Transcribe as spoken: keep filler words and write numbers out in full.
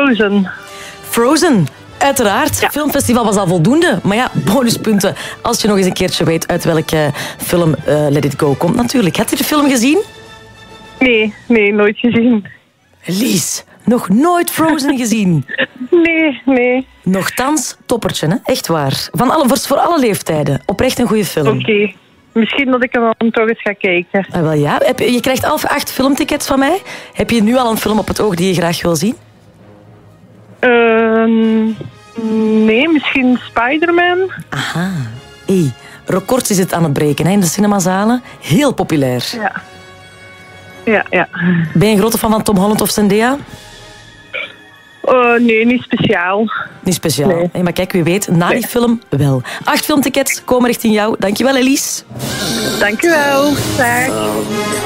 Frozen. Frozen. Uiteraard, Ja. filmfestival was al voldoende. Maar ja, bonuspunten als je nog eens een keertje weet uit welke film uh, Let It Go komt natuurlijk. Had je de film gezien? Nee, nee, nooit gezien. Lies, nog nooit Frozen gezien. Nee, nee. Nochtans, toppertje, hè? Echt waar. Van alle, voor, voor alle leeftijden. Oprecht een goede film. Oké. Okay. Misschien dat ik hem dan toch eens ga kijken. Ah, wel ja. Heb, je krijgt al acht filmtickets van mij. Heb je nu al een film op het oog die je graag wil zien? Uh, nee, misschien Spider-Man. Aha. Hey, records is het aan het breken hè, in de cinemazalen. Heel populair. Ja. Ja, ja. Ben je een grote fan van Tom Holland of Zendaya? Uh, nee, niet speciaal. Niet speciaal. Nee. Hey, maar kijk, wie weet, na nee. die film wel. Acht filmtickets komen richting jou. Dankjewel, Elise. Dankjewel. Dag.